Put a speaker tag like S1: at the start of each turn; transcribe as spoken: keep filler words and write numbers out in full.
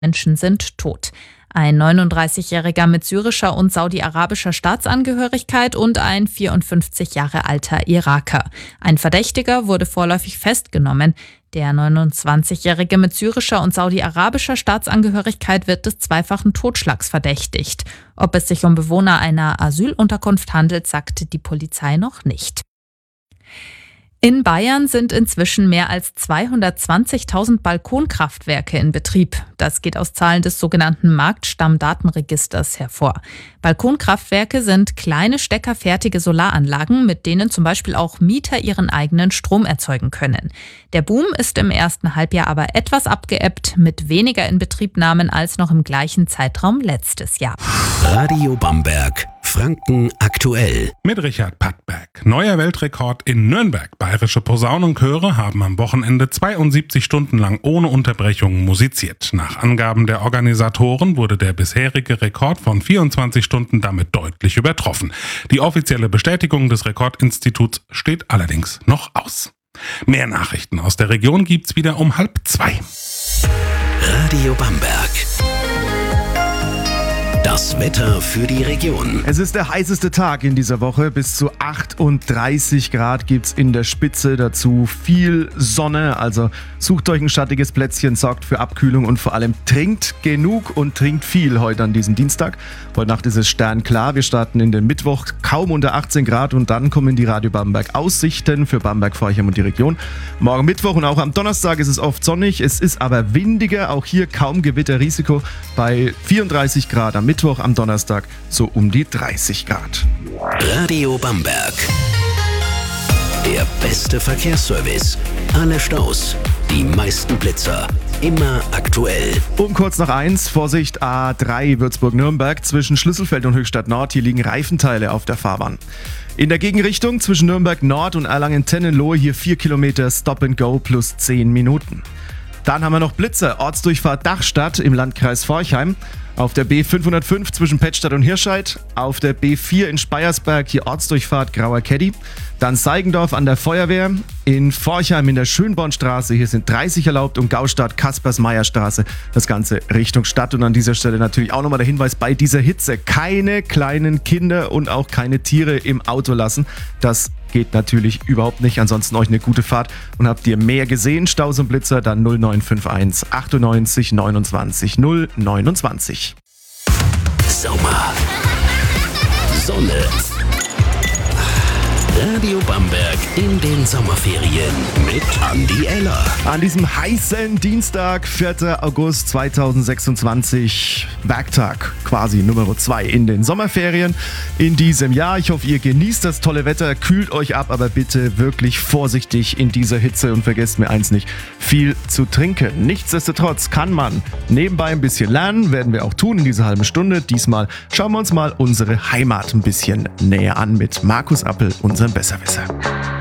S1: Menschen sind tot. Ein neununddreißigjähriger mit syrischer und saudi-arabischer Staatsangehörigkeit und ein vierundfünfzig Jahre alter Iraker. Ein Verdächtiger wurde vorläufig festgenommen. Der neunundzwanzigjährige mit syrischer und saudi-arabischer Staatsangehörigkeit wird des zweifachen Totschlags verdächtigt. Ob es sich um Bewohner einer Asylunterkunft handelt, sagte die Polizei noch nicht. In Bayern sind inzwischen mehr als zweihundertzwanzigtausend Balkonkraftwerke in Betrieb. Das geht aus Zahlen des sogenannten Marktstammdatenregisters hervor. Balkonkraftwerke sind kleine steckerfertige Solaranlagen, mit denen zum Beispiel auch Mieter ihren eigenen Strom erzeugen können. Der Boom ist im ersten Halbjahr aber etwas abgeebbt, mit weniger Inbetriebnahmen als noch im gleichen Zeitraum letztes Jahr.
S2: Radio Bamberg, Franken aktuell.
S3: Mit Richard Pattberg. Neuer Weltrekord in Nürnberg. Bayerische Posaunenchöre haben am Wochenende zweiundsiebzig Stunden lang ohne Unterbrechung musiziert. Nach Angaben der Organisatoren wurde der bisherige Rekord von vierundzwanzig Stunden damit deutlich übertroffen. Die offizielle Bestätigung des Rekordinstituts steht allerdings noch aus. Mehr Nachrichten aus der Region gibt's wieder um halb zwei.
S2: Radio Bamberg. Das Wetter für die Region.
S4: Es ist der heißeste Tag in dieser Woche. Bis zu achtunddreißig Grad gibt's in der Spitze. Dazu viel Sonne. Also sucht euch ein schattiges Plätzchen, sorgt für Abkühlung und vor allem trinkt genug und trinkt viel heute an diesem Dienstag. Heute Nacht ist es sternklar. Wir starten in den Mittwoch kaum unter achtzehn Grad und dann kommen die Radio Bamberg Aussichten für Bamberg, Forchheim und die Region. Morgen Mittwoch und auch am Donnerstag ist es oft sonnig. Es ist aber windiger. Auch hier kaum Gewitterrisiko bei vierunddreißig Grad am Mittwoch, am Donnerstag so um die dreißig Grad.
S2: Radio Bamberg. Der beste Verkehrsservice. Alle Staus, die meisten Blitzer. Immer aktuell.
S4: Um kurz nach eins, Vorsicht A drei Würzburg-Nürnberg zwischen Schlüsselfeld und Höchstadt Nord. Hier liegen Reifenteile auf der Fahrbahn. In der Gegenrichtung zwischen Nürnberg Nord und Erlangen-Tennenlohe hier vier Kilometer Stop and Go plus zehn Minuten. Dann haben wir noch Blitzer, Ortsdurchfahrt Dachstadt im Landkreis Forchheim. Auf der B fünfhundertfünf zwischen Pettstadt und Hirscheid, auf der B vier in Speyersberg, hier Ortsdurchfahrt Grauer Keddy, dann Seigendorf an der Feuerwehr, in Forchheim in der Schönbornstraße, hier sind dreißig erlaubt und Gaustadt Kaspers-Meyer-Straße, das Ganze Richtung Stadt. Und an dieser Stelle natürlich auch nochmal der Hinweis bei dieser Hitze, keine kleinen Kinder und auch keine Tiere im Auto lassen, das geht natürlich überhaupt nicht. Ansonsten euch eine gute Fahrt. Und habt ihr mehr gesehen, Staus und Blitzer, dann null neun fünf eins achtundneunzig neunundzwanzig null neunundzwanzig.
S2: Sommer. Sonne. Radio Bamberg in den Sommerferien mit Andi Eller.
S4: An diesem heißen Dienstag, vierter August zweitausendsechsundzwanzig, Werktag quasi Nummer zwei in den Sommerferien in diesem Jahr. Ich hoffe, ihr genießt das tolle Wetter, kühlt euch ab, aber bitte wirklich vorsichtig in dieser Hitze und vergesst mir eins nicht, viel zu trinken. Nichtsdestotrotz kann man nebenbei ein bisschen lernen, werden wir auch tun in dieser halben Stunde. Diesmal schauen wir uns mal unsere Heimat ein bisschen näher an mit Markus Appel, unserem Besserwisser.